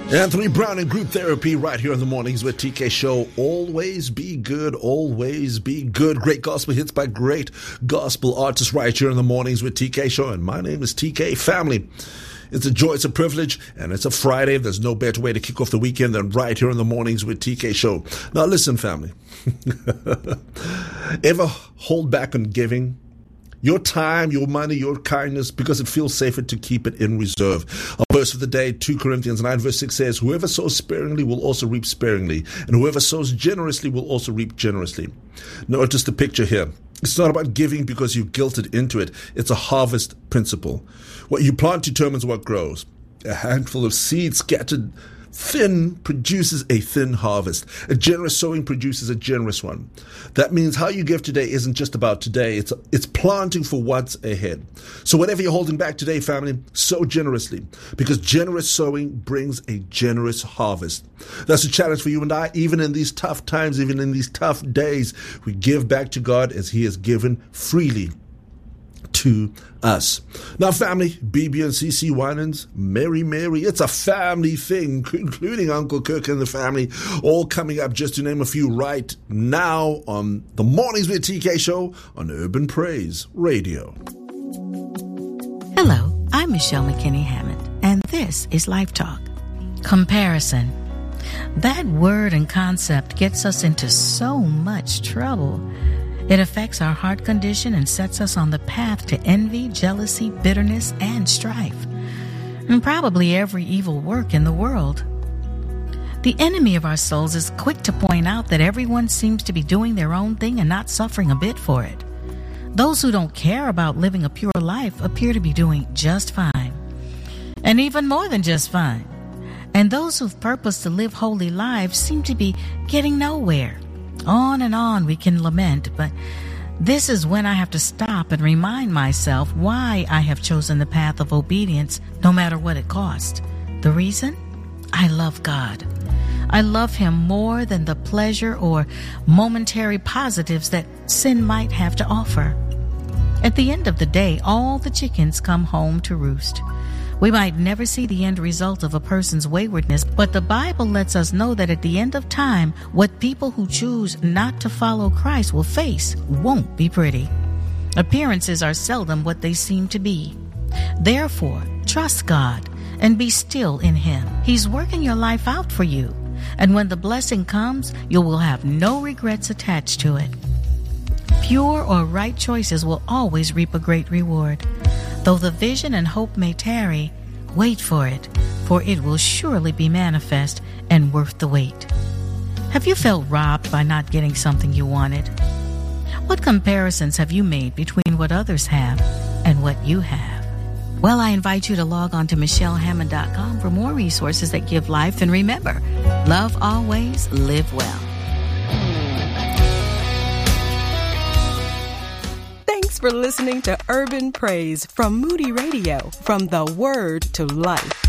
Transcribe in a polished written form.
Anthony Brown and Group Therapy right here in the mornings with TK Show. Always be good, always be good. Great gospel hits by great gospel artists right here in the mornings with TK Show. And my name is TK Family. It's a joy, it's a privilege, and it's a Friday. There's no better way to kick off the weekend than right here in the mornings with TK Show. Now listen, family. Ever hold back on giving? Your time, your money, your kindness, because it feels safer to keep it in reserve. Our verse of the day, 2 Corinthians 9 verse 6 says, whoever sows sparingly will also reap sparingly, and whoever sows generously will also reap generously. Notice the picture here. It's not about giving because you guilted into it. It's a harvest principle. What you plant determines what grows. A handful of seeds scattered thin produces a thin harvest. A generous sowing produces a generous one. That means how you give today isn't just about today. It's planting for what's ahead. So whatever you're holding back today, family, sow generously, because generous sowing brings a generous harvest. That's a challenge for you and I. Even in these tough times, even in these tough days, we give back to God as He has given freely to us. Now, family, BB and CC Winans, Mary, it's a family thing, including Uncle Kirk and the family, all coming up, just to name a few, right now on the Mornings with TK Show on Urban Praise Radio. Hello, I'm Michelle McKinney Hammond, and this is Life Talk. Comparison. That word and concept gets us into so much trouble. It affects our heart condition and sets us on the path to envy, jealousy, bitterness, and strife, and probably every evil work in the world. The enemy of our souls is quick to point out that everyone seems to be doing their own thing and not suffering a bit for it. Those who don't care about living a pure life appear to be doing just fine, and even more than just fine. And those who've purposed to live holy lives seem to be getting nowhere. On and on we can lament, but this is when I have to stop and remind myself why I have chosen the path of obedience, no matter what it costs. The reason? I love God. I love Him more than the pleasure or momentary positives that sin might have to offer. At the end of the day, all the chickens come home to roost. We might never see the end result of a person's waywardness, but the Bible lets us know that at the end of time, what people who choose not to follow Christ will face won't be pretty. Appearances are seldom what they seem to be. Therefore, trust God and be still in Him. He's working your life out for you, and when the blessing comes, you will have no regrets attached to it. Pure or right choices will always reap a great reward. Though the vision and hope may tarry, wait for it will surely be manifest and worth the wait. Have you felt robbed by not getting something you wanted? What comparisons have you made between what others have and what you have? Well, I invite you to log on to michellehammond.com for more resources that give life. And remember, love always, live well. Thanks for listening to Urban Praise from Moody Radio, from the Word to Life.